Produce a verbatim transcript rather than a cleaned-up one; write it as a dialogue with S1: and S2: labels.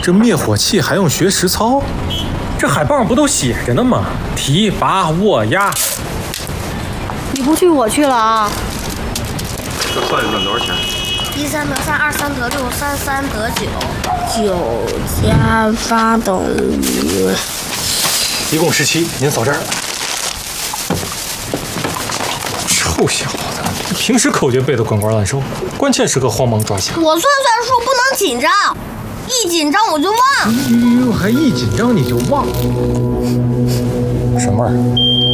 S1: 这灭火器还用学实操？
S2: 这海报上不都写着呢吗？提拔握压。
S3: 你不去我去了啊！
S4: 这算一算多少钱？
S5: 一三得三，二三得六，三三得九，
S3: 九加八等于
S2: 一共十七，您扫这儿。臭小子，平时口诀背得滚瓜烂熟，关键时刻慌忙抓瞎。
S5: 我算算数不能紧张，一紧张我就忘。
S1: 哟，还一紧张你就忘？
S2: 什么味儿？